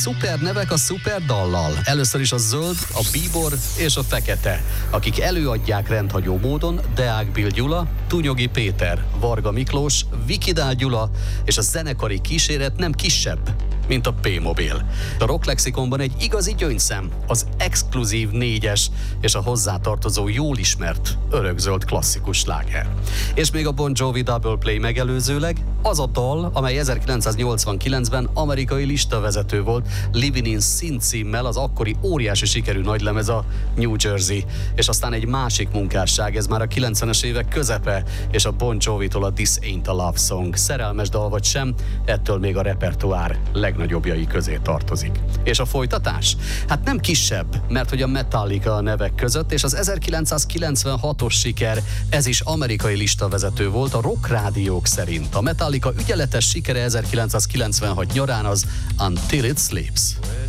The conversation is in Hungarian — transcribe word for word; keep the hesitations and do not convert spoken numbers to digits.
Szuper nevek a szuper dallal. Először is a zöld, a bíbor és a fekete, akik előadják rendhagyó módon Deák Bill Gyula, Túnyogi Péter, Varga Miklós, Vikidál Gyula, és a zenekari kíséret nem kisebb, mint a P-mobil. A rock lexikonban egy igazi gyöngyszem, az exkluzív négyes és a hozzátartozó jól ismert örökzöld klasszikus sláger. És még a Bon Jovi Double Play megelőzőleg az a dal, amely ezerkilencszáznyolcvankilencben amerikai listavezető volt, Living in Sin címmel, az akkori óriási sikerű nagylemez a New Jersey, és aztán egy másik munkásság, ez már a kilencvenes évek közepe, és a Bon Jovitól a This Ain't a Love Song. Szerelmes dal vagy sem, ettől még a repertoár legnagyobbjai közé tartozik. És a folytatás? Hát nem kisebb, mert hogy a Metallica a nevek között, és az ezerkilencszázkilencvenhatos siker, ez is amerikai listavezető volt a rock rádiók szerint. A Metallica ügyeletes sikere ezerkilencszázkilencvenhat nyarán az Until It Sleeps.